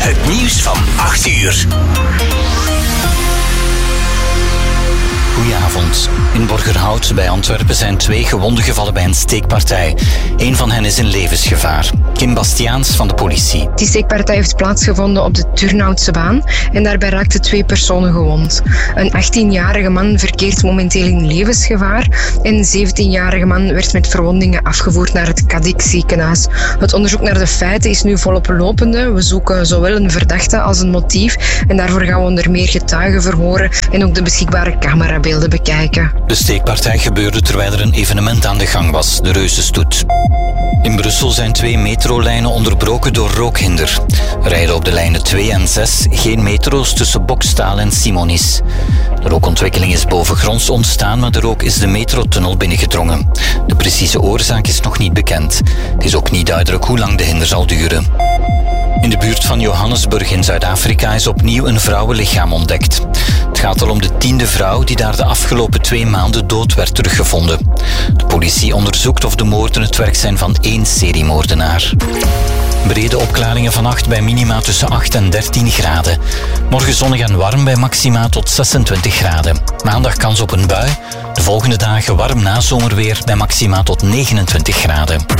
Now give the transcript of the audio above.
Het nieuws van 8 uur. Goedenavond. In Borgerhout bij Antwerpen zijn 2 gewonden gevallen bij een steekpartij. Een van hen is in levensgevaar. Kim Bastiaans van de politie. Die steekpartij heeft plaatsgevonden op de Turnhoutse baan en daarbij raakten 2 personen gewond. Een 18-jarige man verkeert momenteel in levensgevaar en een 17-jarige man werd met verwondingen afgevoerd naar het Cadix ziekenhuis. Het onderzoek naar de feiten is nu volop lopende. We zoeken zowel een verdachte als een motief en daarvoor gaan we onder meer getuigen verhoren en ook de beschikbare camerabeelden bekijken. De steekpartij gebeurde terwijl er een evenement aan de gang was, de Reuzenstoet. In Brussel zijn 2 metrolijnen onderbroken door rookhinder. Er rijden op de lijnen 2 en 6 geen metro's tussen Bokstaal en Simonis. De rookontwikkeling is bovengronds ontstaan, maar de rook is de metrotunnel binnengedrongen. De precieze oorzaak is nog niet bekend. Het is ook niet duidelijk hoe lang de hinder zal duren. In de buurt van Johannesburg in Zuid-Afrika is opnieuw een vrouwenlichaam ontdekt. Het gaat al om de 10e vrouw die daar de afgelopen 2 maanden dood werd teruggevonden. De politie onderzoekt of de moorden het werk zijn van 1 seriemoordenaar. Brede opklaringen vannacht bij minima tussen 8 en 13 graden. Morgen zonnig en warm bij maxima tot 26 graden. Maandag kans op een bui. De volgende dagen warm nazomerweer bij maxima tot 29 graden.